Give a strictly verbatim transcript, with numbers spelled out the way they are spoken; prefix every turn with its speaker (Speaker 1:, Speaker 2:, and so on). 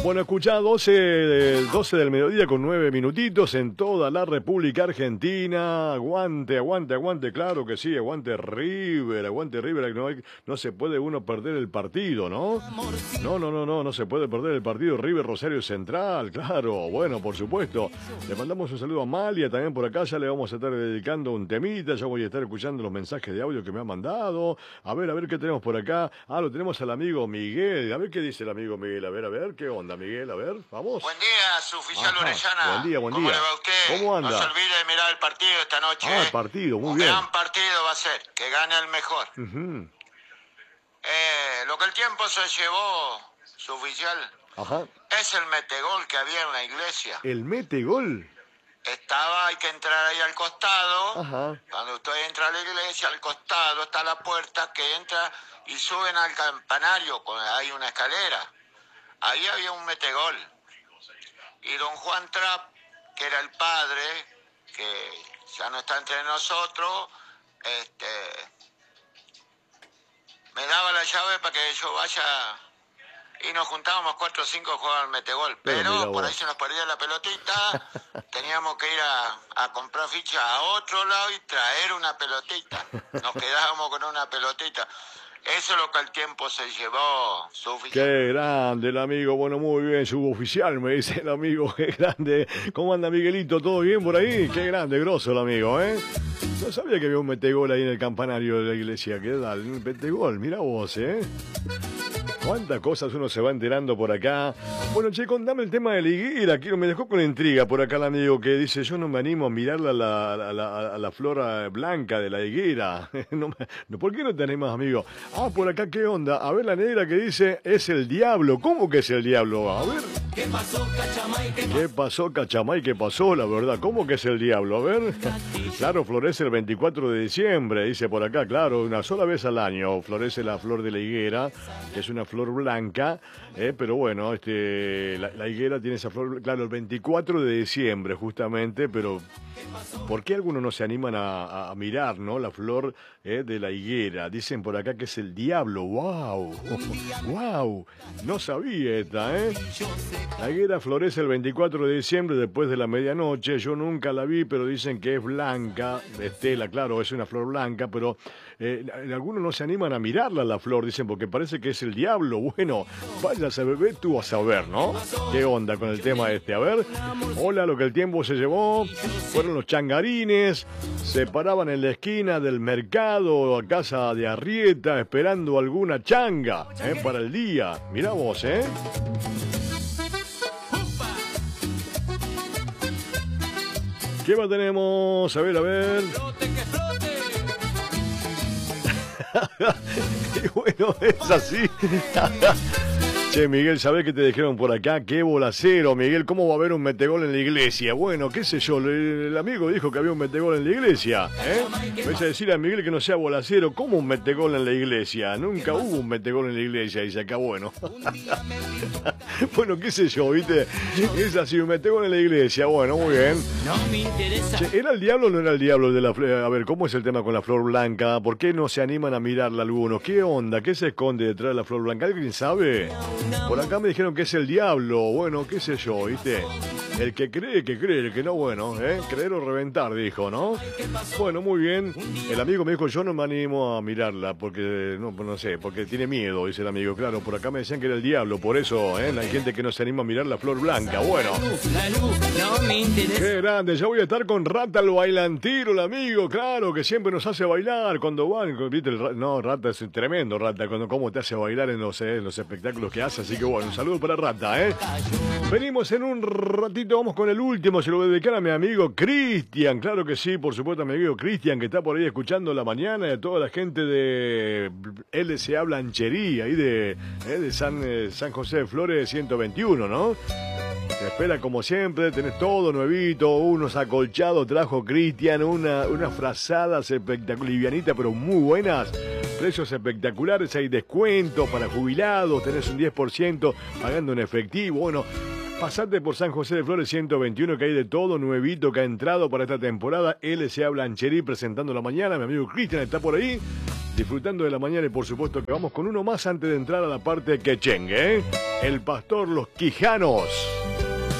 Speaker 1: Bueno, escuchá, doce, doce del mediodía con nueve minutitos en toda la República Argentina. Aguante, aguante, aguante, claro que sí, aguante River, aguante River. No, hay, no se puede uno perder el partido, ¿no? No, no, no, no, no se puede perder el partido. River Rosario Central, claro, bueno, por supuesto. Le mandamos un saludo a Malia también por acá, ya le vamos a estar dedicando un temita, ya voy a estar escuchando los mensajes de audio que me ha mandado. A ver, a ver qué tenemos por acá. Ah, lo tenemos al amigo Miguel. A ver qué dice el amigo Miguel, a ver, a ver, ¿qué onda, Miguel? A ver, vamos.
Speaker 2: Buen día, su oficial
Speaker 1: Ajá,
Speaker 2: Orellana.
Speaker 1: buen día, buen
Speaker 2: ¿Cómo
Speaker 1: día.
Speaker 2: le va a usted?
Speaker 1: ¿Cómo anda?
Speaker 2: No se olvide de mirar el partido esta noche.
Speaker 1: Ah,
Speaker 2: ¿eh?
Speaker 1: el partido, muy
Speaker 2: Un
Speaker 1: bien.
Speaker 2: gran partido va a ser, que gane el mejor.
Speaker 1: Uh-huh.
Speaker 2: eh, lo que el tiempo se llevó, su oficial,
Speaker 1: Ajá.
Speaker 2: es el metegol que había en la iglesia.
Speaker 1: El metegol.
Speaker 2: Estaba, hay que entrar ahí al costado.
Speaker 1: Ajá.
Speaker 2: Cuando usted entra a la iglesia, al costado está la puerta que entra y suben al campanario, con, hay una escalera. Ahí había un metegol. Y don Juan Trapp, que era el padre, que ya no está entre nosotros, este, me daba la llave para que yo vaya y nos juntábamos cuatro o cinco a jugar al metegol.
Speaker 1: Pero
Speaker 2: Pero,
Speaker 1: mira
Speaker 2: por
Speaker 1: vos.
Speaker 2: ahí se nos perdía la pelotita, teníamos que ir a, a comprar ficha a otro lado y traer una pelotita. Nos quedábamos con una pelotita. Eso es lo que el tiempo se llevó, su oficial.
Speaker 1: Qué grande el amigo, bueno, muy bien, suboficial, me dice el amigo, qué grande. ¿Cómo anda Miguelito? ¿Todo bien por ahí? Qué grande, grosso el amigo, ¿eh? No sabía que había un metegol ahí en el campanario de la iglesia, ¿qué tal? Un metegol, mira vos, ¿eh? Cuántas cosas uno se va enterando por acá. Bueno, che, contame el tema de la higuera, quiero, me dejó con intriga por acá el amigo que dice, yo no me animo a mirarla a la, a la, a la flora blanca de la higuera. No me, ¿por qué no te animas, amigo? Ah, por acá, ¿qué onda? A ver, la negra que dice, es el diablo. ¿Cómo que es el diablo? A ver.
Speaker 3: ¿Qué pasó, Cachamay? ¿Qué
Speaker 1: ¿Qué pasó, Cachamay? ¿Qué pasó, la verdad? ¿Cómo que es el diablo? A ver. Claro, florece el veinticuatro de diciembre, dice por acá, claro, una sola vez al año florece la flor de la higuera, que es una flor blanca, eh, pero bueno, este, la, la higuera tiene esa flor, claro, el veinticuatro de diciembre justamente, pero ¿por qué algunos no se animan a, a mirar, no, la flor eh, de la higuera? Dicen por acá que es el diablo, wow, wow, no sabía esta, ¿eh? La higuera florece el veinticuatro de diciembre después de la medianoche, yo nunca la vi, pero dicen que es blanca, estela, claro, es una flor blanca, pero eh, algunos no se animan a mirarla la flor, dicen, porque parece que es el diablo. Bueno, váyase, bebé, tú a saber, ¿no? ¿Qué onda con el tema este? A ver, hola, lo que el tiempo se llevó, fueron los changarines, se paraban en la esquina del mercado, a casa de Arrieta, esperando alguna changa, ¿eh? Para el día. Mirá vos, ¿eh? ¿Qué más tenemos? A ver, a ver.
Speaker 3: flote, que flote.
Speaker 1: Y bueno, es así. Che, Miguel, ¿sabés qué te dijeron por acá? ¡Qué bolacero, Miguel! ¿Cómo va a haber un metegol en la iglesia? Bueno, qué sé yo, el, el amigo dijo que había un metegol en la iglesia, ¿eh? Me vas a decir a Miguel que no sea bolacero. ¿Cómo un metegol en la iglesia? Nunca hubo un metegol en la iglesia, dice acá, bueno. Bueno, qué sé yo, ¿viste? Es así, un metegol en la iglesia, bueno, muy bien.
Speaker 3: No me interesa.
Speaker 1: Che, ¿era el diablo o no era el diablo de la flor? A ver, ¿cómo es el tema con la flor blanca? ¿Por qué no se animan a mirarla algunos? ¿Qué onda? ¿Qué se esconde detrás de la flor blanca? ¿Alguien sabe? Por acá me dijeron que es el diablo. Bueno, qué sé yo, ¿viste? El que cree, que cree. El que no, bueno, ¿eh? Creer o reventar, dijo, ¿no? Bueno, muy bien. El amigo me dijo, yo no me animo a mirarla porque, no, no sé, porque tiene miedo, dice el amigo. Claro, por acá me decían que era el diablo. Por eso, ¿eh? Hay gente que no se anima a mirar la flor blanca. Bueno.
Speaker 3: La luz no me interesa.
Speaker 1: Qué grande, ya voy a estar con Rata el bailantiro, el amigo, claro, que siempre nos hace bailar cuando van, ¿viste? El, ra- no, Rata es un tremendo, Rata, cuando cómo te hace bailar en los, eh, en los espectáculos que hace, así que bueno, un saludo para Rata, ¿eh? Venimos en un ratito, vamos con el último, se lo voy a dedicar a mi amigo Cristian, claro que sí, por supuesto a mi amigo Cristian, que está por ahí escuchando la mañana, y a toda la gente de L S A Blanchería, ahí de, eh, de San, eh, San José de Flores ciento veintiuno, ¿no? Te espera como siempre, tenés todo nuevito, unos acolchados, trajo Cristian, una, unas frazadas espectaculares, livianitas pero muy buenas, precios espectaculares, hay descuentos para jubilados, tenés un diez por ciento pagando en efectivo, bueno, pasate por San José de Flores ciento veintiuno, que hay de todo nuevito que ha entrado para esta temporada, L S A Blancherí presentando la mañana, mi amigo Cristian está por ahí. disfrutando de la mañana y por supuesto que vamos con uno más antes de entrar a la parte quechengue, ¿eh? El pastor Los Quijanos.